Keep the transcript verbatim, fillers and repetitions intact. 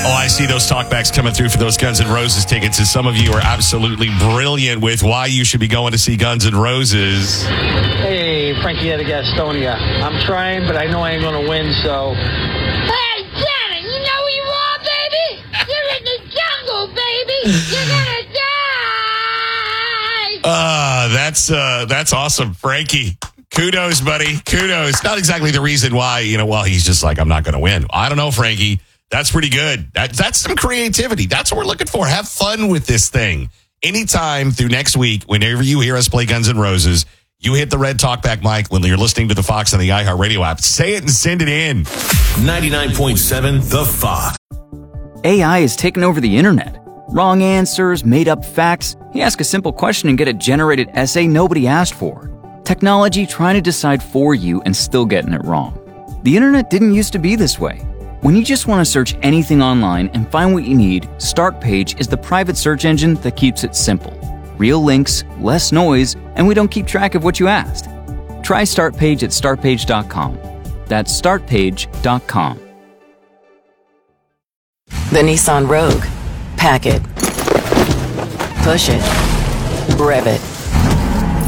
Oh, I see those talkbacks coming through for those Guns N' Roses tickets, and some of you are absolutely brilliant with why you should be going to see Guns N' Roses. Hey, Frankie out of Gastonia. I'm trying, but I know I ain't going to win, so... Hey, Shannon, you know where you are, baby? You're in the jungle, baby. You're going to die. Uh, that's, uh, that's awesome, Frankie. Kudos, buddy. Kudos. Not exactly the reason why, you know, well, he's just like, I'm not going to win. I don't know, Frankie. That's pretty good. That, that's some creativity. That's what we're looking for. Have fun with this thing. Anytime through next week, whenever you hear us play Guns N' Roses, you hit the red talkback mic when you're listening to the Fox and the iHeartRadio app. Say it and send it in. ninety-nine point seven The Fox. A I is taking over the internet. Wrong answers, made up facts. You ask a simple question and get a generated essay nobody asked for. Technology trying to decide for you and still getting it wrong. The internet didn't used to be this way. When you just want to search anything online and find what you need, Startpage is the private search engine that keeps it simple. Real links, less noise, and we don't keep track of what you asked. Try Startpage at startpage dot com. That's startpage dot com. The Nissan Rogue. Pack it. Push it. Rev it.